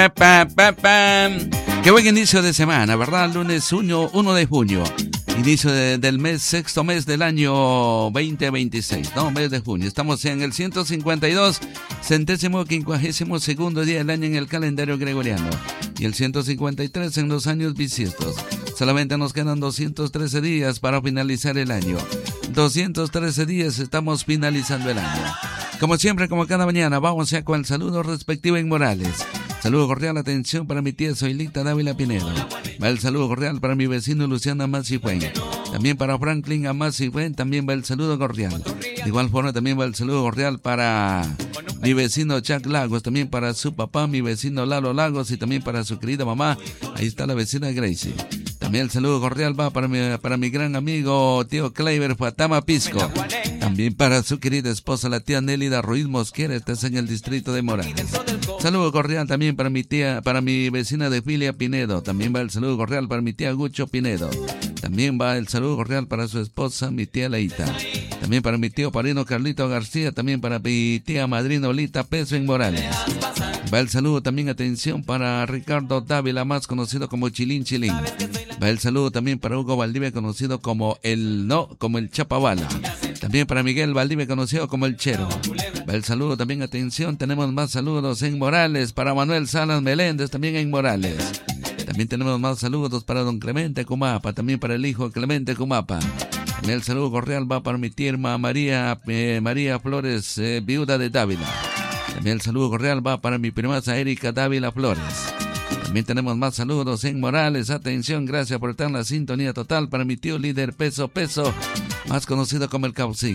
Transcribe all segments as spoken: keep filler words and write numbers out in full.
Pa, pa, pa. Qué buen inicio de semana, ¿verdad? Lunes uno de junio. Inicio de, del mes, sexto mes del año veinte veintiséis, ¿no? Mes de junio. Estamos en el ciento cincuenta y dos, centésimo quincuagésimo segundo día del año en el calendario gregoriano. Y el ciento cincuenta y tres en los años bisiestos. Solamente nos quedan doscientos trece días para finalizar el año. doscientos trece días estamos finalizando el año. Como siempre, como cada mañana, vamos ya con el saludo respectivo en Morales. Saludo cordial, atención para mi tía Zoilita Dávila Pinedo. Va el saludo cordial para mi vecino Luciano Amasifuen. También para Franklin Amasifuen, también va el saludo cordial. De igual forma también va el saludo cordial para mi vecino Chuck Lagos, también para su papá, mi vecino Lalo Lagos, y también para su querida mamá. Ahí está la vecina Gracie. También el saludo cordial va para mi, para mi gran amigo tío Kleiber Fatama Pisco. También para su querida esposa, la tía Nélida Ruiz Mosquera, estás en el distrito de Morales. Saludo cordial también para mi tía, para mi vecina de Filia Pinedo. También va el saludo cordial para mi tía Gucho Pinedo. También va el saludo cordial para su esposa, mi tía Leita. También para mi tío Parino Carlito García. También para mi tía madrina Olita Peso en Morales. Va el saludo también, atención, para Ricardo Dávila, más conocido como Chilín Chilín. Va el saludo también para Hugo Valdivia, conocido como el no, como el Chapabala. También para Miguel Valdivia, conocido como el Chero. Va el saludo también, atención, tenemos más saludos en Morales para Manuel Salas Meléndez, también en Morales. También tenemos más saludos para don Clemente Cumapa, también para el hijo Clemente Cumapa. También el saludo cordial va para mi tía María, eh, María Flores, eh, viuda de Dávila. También el saludo cordial va para mi primasa Erika Dávila Flores. También tenemos más saludos en Morales. Atención, gracias por estar en la sintonía total para mi tío líder Peso Peso, más conocido como el Caucín.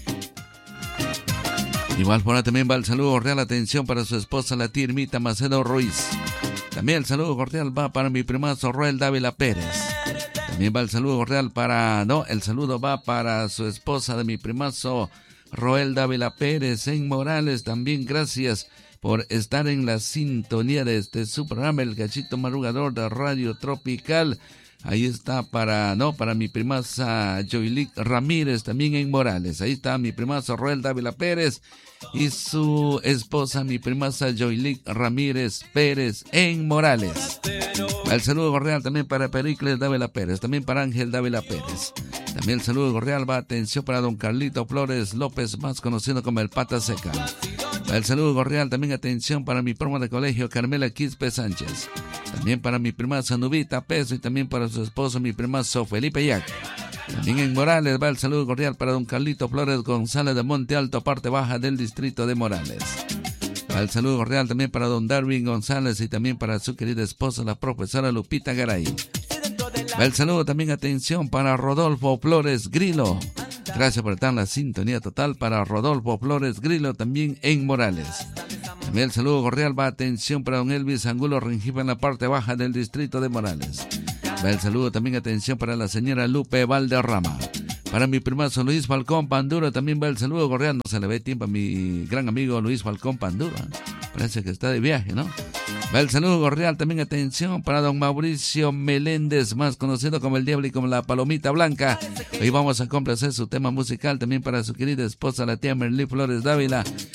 Igual forma también va el saludo cordial, atención, para su esposa la tía Irmita Macedo Ruiz. También el saludo cordial va para mi primazo Roel Dávila Pérez. También va el saludo cordial para, no, el saludo va para su esposa de mi primazo Roel Dávila Pérez en Morales. También gracias por estar en la sintonía de este su programa, El Gachito Madrugador de Radio Tropical. Ahí está para, no, para mi primaza Joylic Ramírez, también en Morales. Ahí está mi primaza Roel Dávila Pérez y su esposa, mi primaza Joylic Ramírez Pérez en Morales. El saludo cordial también para Pericles Dávila Pérez, también para Ángel Dávila Pérez. También el saludo cordial va, atención, para don Carlito Flores López, más conocido como el Pata Seca. El saludo cordial también, atención, para mi promo de colegio Carmela Quispe Sánchez. También para mi primaza Nubita Peso y también para su esposo, mi primazo Felipe Yac. También en Morales va el saludo cordial para don Carlito Flores González de Monte Alto, parte baja del distrito de Morales. Va el saludo cordial también para don Darwin González y también para su querida esposa, la profesora Lupita Garay. Va el saludo también, atención, para Rodolfo Flores Grilo. Gracias por estar en la sintonía total para Rodolfo Flores Grilo, también en Morales. También el saludo cordial va, atención, para don Elvis Angulo Rengipa en la parte baja del distrito de Morales. Va el saludo también, atención, para la señora Lupe Valderrama. Para mi primazo Luis Falcón Panduro también va el saludo cordial. No se le ve tiempo a mi gran amigo Luis Falcón Panduro. Parece que está de viaje, ¿no? Va el saludo cordial también, atención, para don Mauricio Meléndez, más conocido como el Diablo y como la Palomita Blanca. Hoy vamos a complacer su tema musical también para su querida esposa, la tía Merlí Flores Dávila,